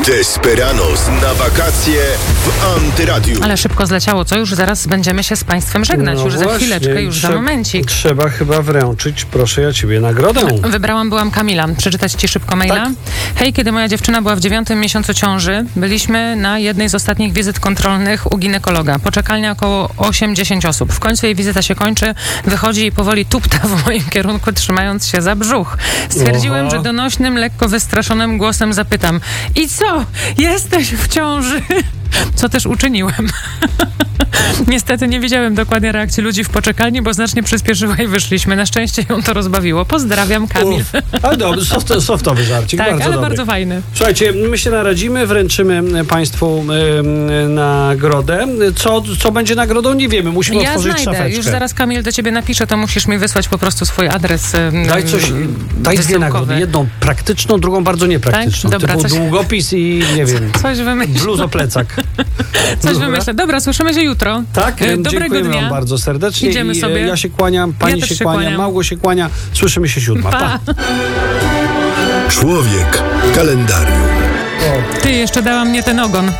Desperados na wakacje w Antyradiu. Ale szybko zleciało, co? Już zaraz będziemy się z Państwem żegnać. No już właśnie, za chwileczkę, już za momencik. Trzeba chyba wręczyć, proszę ja ciebie, nagrodę. Byłam Kamila. Przeczytać ci szybko maila? Tak. Hej, kiedy moja dziewczyna była w 9. miesiącu ciąży, byliśmy na jednej z ostatnich wizyt kontrolnych u ginekologa. Poczekalnia około 8-10 osób. W końcu jej wizyta się kończy, wychodzi i powoli tupta w moim kierunku, trzymając się za brzuch. Stwierdziłem, że donośnym, lekko wystraszonym głosem zapytam: i co? Jesteś w ciąży? Co też uczyniłem. Niestety nie widziałem dokładnie reakcji ludzi w poczekalni, bo znacznie przyspieszyła i wyszliśmy. Na szczęście ją to rozbawiło. Pozdrawiam, Kamil. Ale dobry, softowy żarcik, tak, bardzo ale dobry. bardzo fajny. Słuchajcie, my się naradzimy, wręczymy Państwu nagrodę. Co będzie nagrodą? Nie wiemy, musimy otworzyć szafeczkę. Już zaraz, Kamil, do ciebie napiszę, to musisz mi wysłać po prostu swój adres Daj dwie nagrody. Jedną praktyczną, drugą bardzo niepraktyczną. Tak? Dobra, typu długopiis i nie wiem, coś wymyślę. bluz o plecak. Coś wymyślę. Dobra, słyszymy się jutro. Tak, dobrego dziękujemy dnia. wam bardzo serdecznie. Idziemy sobie. Ja się kłaniam, pani się kłania, Małgo się kłania. Słyszymy się 7. Pa. Człowiek kalendarium. Ty, jeszcze dała mnie ten ogon.